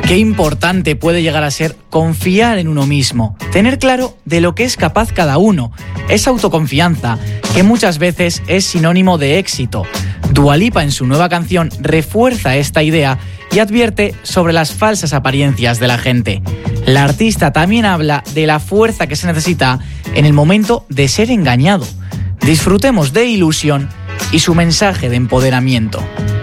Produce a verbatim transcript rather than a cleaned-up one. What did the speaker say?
Qué importante puede llegar a ser confiar en uno mismo, tener claro de lo que es capaz cada uno, esa autoconfianza que muchas veces es sinónimo de éxito. Dua Lipa en su nueva canción refuerza esta idea y advierte sobre las falsas apariencias de la gente. La artista también habla de la fuerza que se necesita en el momento de ser engañado. Disfrutemos de Illusion y su mensaje de empoderamiento.